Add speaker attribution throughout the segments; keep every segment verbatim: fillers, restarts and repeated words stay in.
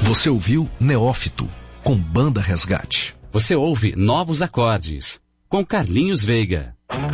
Speaker 1: Você ouviu Neófito, com Banda Resgate.
Speaker 2: Você ouve Novos Acordes, com Carlinhos Veiga.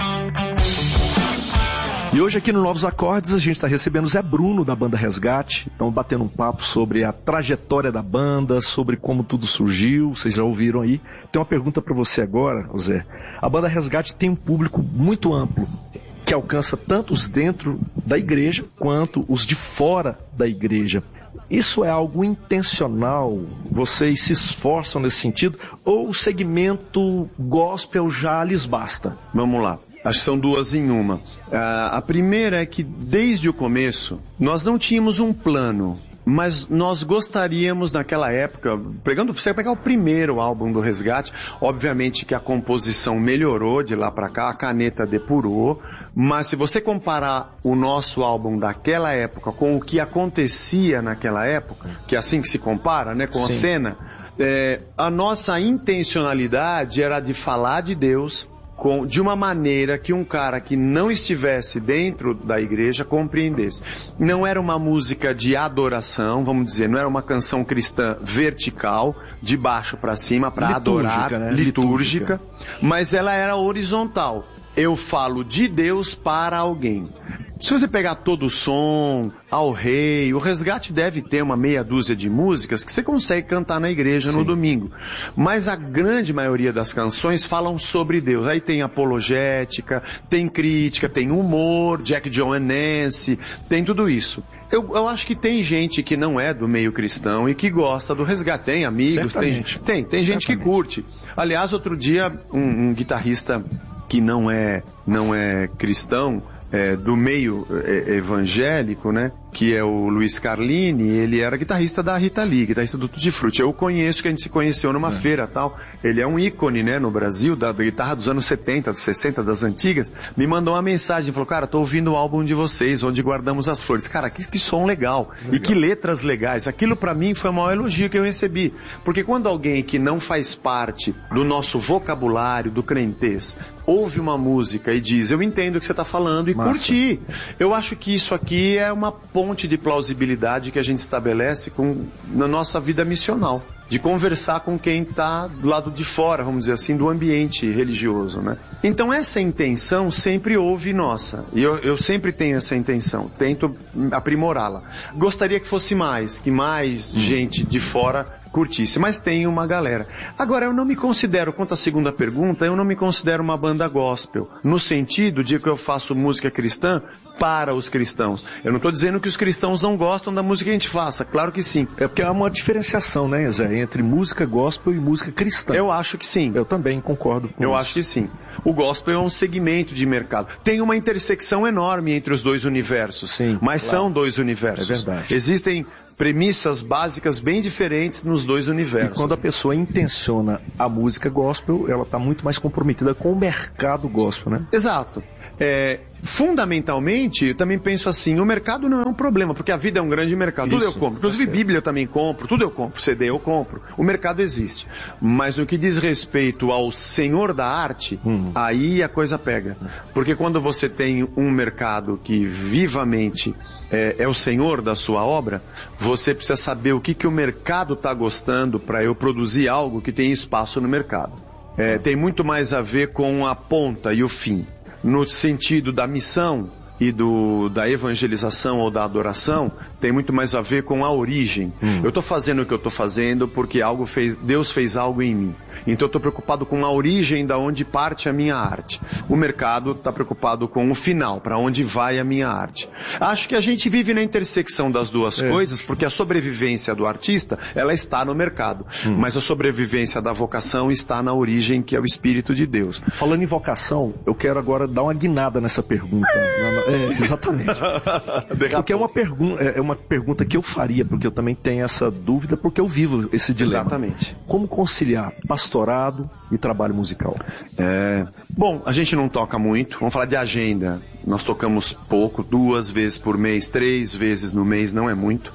Speaker 1: E hoje aqui no Novos Acordes a gente está recebendo o Zé Bruno da Banda Resgate. Estamos batendo um papo sobre a trajetória da banda, sobre como tudo surgiu, vocês já ouviram aí. Tem uma pergunta para você agora, Zé. A Banda Resgate tem um público muito amplo, que alcança tanto os dentro da igreja, quanto os de fora da igreja. Isso é algo intencional? Vocês se esforçam nesse sentido? Ou o segmento gospel já lhes basta?
Speaker 3: Vamos lá. Acho que são duas em uma. A primeira é que, desde o começo, nós não tínhamos um plano, mas nós gostaríamos, naquela época, pegando, você pegar o primeiro álbum do Resgate, obviamente que a composição melhorou de lá pra cá, a caneta depurou, mas se você comparar o nosso álbum daquela época com o que acontecia naquela época, que é assim que se compara, né, com Sim. a cena, é, a nossa intencionalidade era de falar de Deus, Com, de uma maneira que um cara que não estivesse dentro da igreja compreendesse. Não era uma música de adoração, vamos dizer, não era uma canção cristã vertical, de baixo para cima, para adorar, né? litúrgica, litúrgica, mas ela era horizontal. Eu falo de Deus para alguém. Se você pegar todo o som, ao rei, o Resgate deve ter uma meia dúzia de músicas que você consegue cantar na igreja Sim. no domingo. Mas a grande maioria das canções falam sobre Deus. Aí tem apologética, tem crítica, tem humor, Jack, John and Nancy, tem tudo isso. Eu, eu acho que tem gente que não é do meio cristão e que gosta do Resgate. Tem amigos, tem, tem, tem gente que curte. Aliás, outro dia, um, um guitarrista que não é, não é cristão, É, do meio é, evangélico, né, que é o Luiz Carlini, ele era guitarrista da Rita Lee, guitarrista do Tutti Frutti. Eu conheço, que a gente se conheceu numa é. feira tal. Ele é um ícone, né, no Brasil, da guitarra dos anos setenta, dos sessenta, das antigas. Me mandou uma mensagem, falou, cara, tô ouvindo o álbum de vocês, Onde Guardamos as Flores. Cara, que, que som legal. legal. E que letras legais. Aquilo pra mim foi o maior elogio que eu recebi. Porque quando alguém que não faz parte do nosso vocabulário, do crentez, ouve uma música e diz, eu entendo o que você tá falando, e Massa. curtir. Eu acho que isso aqui é uma ponte de plausibilidade que a gente estabelece com, na nossa vida missional, de conversar com quem está do lado de fora, vamos dizer assim, do ambiente religioso, né? Então essa intenção sempre houve nossa, e eu, eu sempre tenho essa intenção, tento aprimorá-la. Gostaria que fosse mais, que mais hum. gente de fora curtisse, mas tem uma galera. Agora, eu não me considero, quanto à segunda pergunta, eu não me considero uma banda gospel, no sentido de que eu faço música cristã para os cristãos. Eu não estou dizendo que os cristãos não gostam da música que a gente faça, claro que sim.
Speaker 1: É porque há uma diferenciação, né, Zé, entre música gospel e música cristã.
Speaker 3: Eu acho que sim.
Speaker 1: Eu também concordo com
Speaker 3: Eu
Speaker 1: isso.
Speaker 3: acho que sim. O gospel é um segmento de mercado. Tem uma intersecção enorme entre os dois universos,
Speaker 1: sim,
Speaker 3: mas
Speaker 1: claro.
Speaker 3: são dois universos.
Speaker 1: É verdade.
Speaker 3: Existem premissas básicas bem diferentes nos dois universos.
Speaker 1: E quando a pessoa intenciona a música gospel, ela está muito mais comprometida com o mercado gospel, né?
Speaker 3: Exato. É, fundamentalmente, eu também penso assim, o mercado não é um problema, porque a vida é um grande mercado. Isso, tudo eu compro. Inclusive, tá Bíblia eu também compro, tudo eu compro. C D eu compro. O mercado existe. Mas no que diz respeito ao senhor da arte, uhum. aí a coisa pega. Porque quando você tem um mercado que vivamente é, é o senhor da sua obra, você precisa saber o que, que o mercado está gostando para eu produzir algo que tem espaço no mercado. É, tem muito mais a ver com a ponta e o fim. No sentido da missão e do, da evangelização ou da adoração, tem muito mais a ver com a origem. Hum. Eu estou fazendo o que eu estou fazendo porque algo fez, Deus fez algo em mim. Então eu estou preocupado com a origem da onde parte a minha arte. O mercado está preocupado com o final, para onde vai a minha arte. Acho que a gente vive na intersecção das duas é. coisas, porque a sobrevivência do artista, ela está no mercado. Hum. Mas a sobrevivência da vocação está na origem, que é o Espírito de Deus.
Speaker 1: Falando em vocação, eu quero agora dar uma guinada nessa pergunta. É, exatamente. Porque é uma, pergun- é uma pergunta que eu faria, porque eu também tenho essa dúvida, porque eu vivo esse dilema.
Speaker 3: Exatamente.
Speaker 1: Como conciliar pastorado e trabalho musical?
Speaker 3: É, bom, a gente não toca muito. Vamos falar de agenda. Nós tocamos pouco, duas vezes por mês, três vezes no mês, não é muito.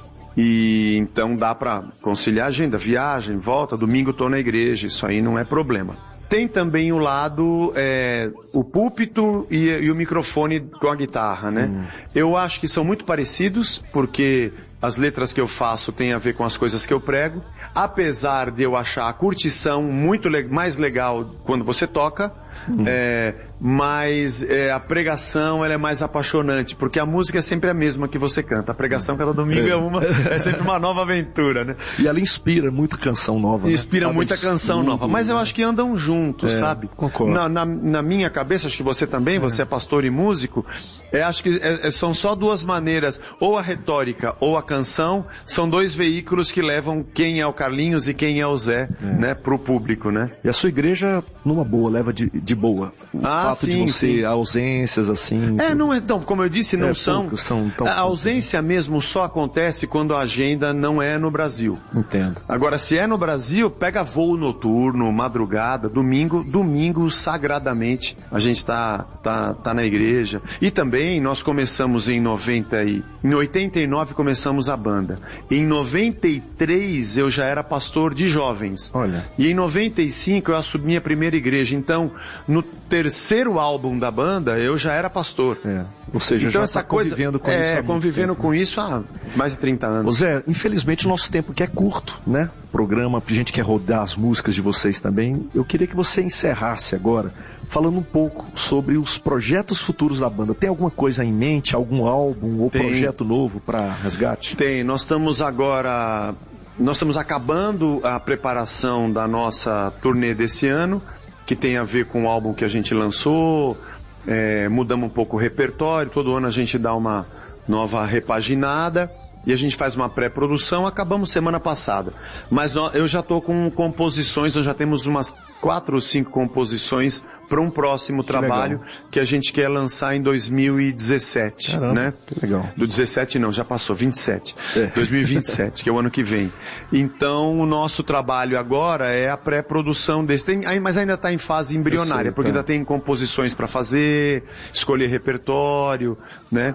Speaker 3: E então dá para conciliar a agenda, viagem, volta, domingo estou na igreja, isso aí não é problema. Tem também o lado, é, o púlpito e, e o microfone com a guitarra, né? Hum. Eu acho que são muito parecidos, porque as letras que eu faço têm a ver com as coisas que eu prego. Apesar de eu achar a curtição muito le- mais legal quando você toca, Hum. É, mas é, a pregação ela é mais apaixonante, porque a música é sempre a mesma que você canta. A pregação cada domingo é, uma, é sempre uma nova aventura, né?
Speaker 1: E ela inspira muita canção nova.
Speaker 3: Inspira
Speaker 1: né?
Speaker 3: muita canção estudo, nova. Mas eu acho que andam juntos,
Speaker 1: é,
Speaker 3: sabe?
Speaker 1: Concordo.
Speaker 3: Na, na, na minha cabeça, acho que você também, é. você é pastor e músico, é, acho que é, é, são só duas maneiras, ou a retórica ou a canção, são dois veículos que levam quem é o Carlinhos e quem é o Zé, é. né, pro público, né?
Speaker 1: E a sua igreja, numa boa, leva de, de boa. O
Speaker 3: ah,
Speaker 1: fato
Speaker 3: sim,
Speaker 1: de você,
Speaker 3: sim.
Speaker 1: ausências assim...
Speaker 3: É, não é, então, como eu disse, não
Speaker 1: é,
Speaker 3: são...
Speaker 1: Poucos, são tão
Speaker 3: a ausência poucos. Mesmo só acontece quando a agenda não é no Brasil.
Speaker 1: Entendo.
Speaker 3: Agora, se é no Brasil, pega voo noturno, madrugada, domingo, domingo, sagradamente, a gente tá, tá, tá na igreja. E também, nós começamos em noventa e... Em oitenta e nove começamos a banda. Em noventa e três eu já era pastor de jovens.
Speaker 1: Olha.
Speaker 3: E em noventa e cinco eu assumi a primeira igreja. Então, no terceiro álbum da banda, eu já era pastor.
Speaker 1: É. Ou seja,
Speaker 3: então,
Speaker 1: já
Speaker 3: essa
Speaker 1: tá
Speaker 3: coisa,
Speaker 1: convivendo com
Speaker 3: é,
Speaker 1: isso.
Speaker 3: É, convivendo com isso há mais de trinta anos.
Speaker 1: Ô Zé, infelizmente o nosso tempo aqui é curto, né? Programa, a gente quer rodar as músicas de vocês também. Eu queria que você encerrasse agora falando um pouco sobre os projetos futuros da banda. Tem alguma coisa em mente, algum álbum ou Tem. projeto novo para Resgate?
Speaker 3: Tem, nós estamos agora... Nós estamos acabando a preparação da nossa turnê desse ano, que tem a ver com o álbum que a gente lançou, é, mudamos um pouco o repertório, todo ano a gente dá uma nova repaginada e a gente faz uma pré-produção, acabamos semana passada. Mas nós, eu já estou com composições, nós já temos umas quatro ou cinco composições para um próximo que trabalho legal. Que a gente quer lançar em dois mil e dezessete.
Speaker 1: Caramba,
Speaker 3: né?
Speaker 1: Que legal.
Speaker 3: Do dezessete não, já passou, vinte e sete. É. dois mil e vinte e sete, que é o ano que vem. Então, o nosso trabalho agora é a pré-produção desse, tem, mas ainda está em fase embrionária, sei, porque é. ainda tem composições para fazer, escolher repertório, né?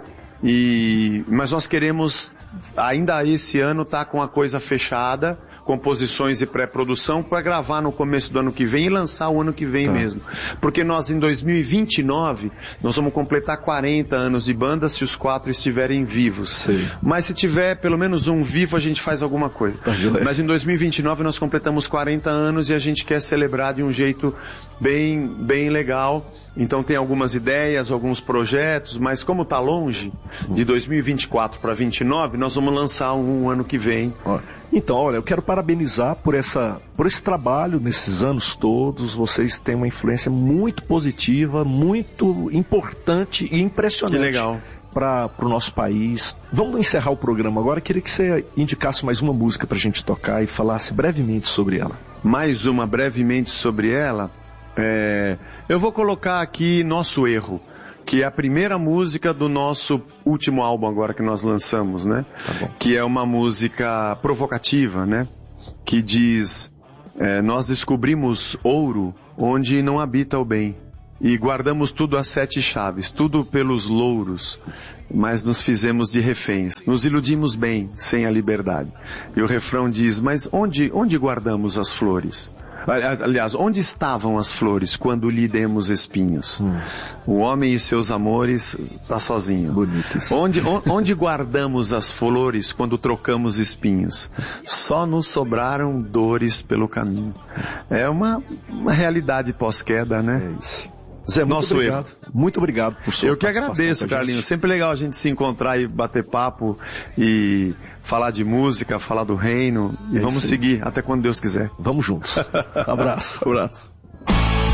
Speaker 3: E, mas nós queremos, ainda esse ano, estar tá com a coisa fechada, composições e pré-produção, para gravar no começo do ano que vem e lançar o ano que vem ah. mesmo. Porque nós, em dois mil e vinte e nove, nós vamos completar quarenta anos de banda se os quatro estiverem vivos.
Speaker 1: Sim.
Speaker 3: Mas se tiver pelo menos um vivo, a gente faz alguma coisa. Ah, mas em dois mil e vinte e nove nós completamos quarenta anos e a gente quer celebrar de um jeito bem, bem legal. Então tem algumas ideias, alguns projetos, mas como está longe, de dois mil e vinte e quatro para vinte e nove, nós vamos lançar um, um ano que vem.
Speaker 1: Então, olha, eu quero parabenizar por, essa, por esse trabalho nesses anos todos. Vocês têm uma influência muito positiva, muito importante e impressionante.
Speaker 3: Que legal.
Speaker 1: Para o nosso país. Vamos encerrar o programa agora. Queria que você indicasse mais uma música para a gente tocar e falasse brevemente sobre ela.
Speaker 3: Mais uma brevemente sobre ela? É... Eu vou colocar aqui Nosso Erro, que é a primeira música do nosso último álbum agora que nós lançamos, né?
Speaker 1: Tá bom.
Speaker 3: Que é uma música provocativa, né? Que diz, é, nós descobrimos ouro onde não habita o bem. E guardamos tudo às sete chaves, tudo pelos louros, mas nos fizemos de reféns. Nos iludimos bem, sem a liberdade. E o refrão diz, mas onde, onde guardamos as flores? Aliás, onde estavam as flores quando lhe demos espinhos? Hum. O homem e seus amores está sozinho.
Speaker 1: Bonito isso.
Speaker 3: Onde, onde guardamos as flores quando trocamos espinhos? Só nos sobraram dores pelo caminho. É uma, uma realidade pós-queda, né?
Speaker 1: É isso. Zé, muito
Speaker 3: Nosso
Speaker 1: obrigado.
Speaker 3: Erro.
Speaker 1: Muito obrigado por sua
Speaker 3: Eu que agradeço, Carlinhos. Sempre legal a gente se encontrar e bater papo e falar de música, falar do reino. E é vamos seguir até quando Deus quiser.
Speaker 1: Vamos juntos. Abraço.
Speaker 3: Abraço.